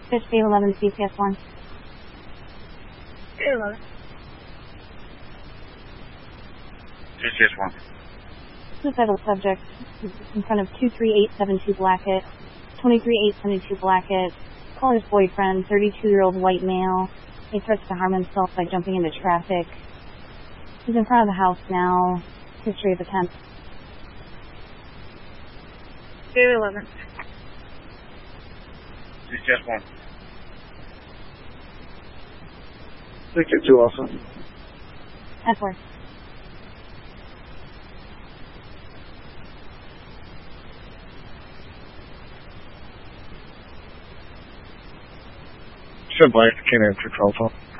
Fish Bay 11 CPS 1. Bay 11. CCS 1. Suicidal subject in front of 23872 Blackett. 23872 Blackett. Caller's boyfriend, 32-year-old white male. He threats to harm himself by jumping into traffic. He's in front of the house now. History of attempt. Bay 11. CCS 1. Ticket 2 also. F4. Send Black to Canine 6 Alpha.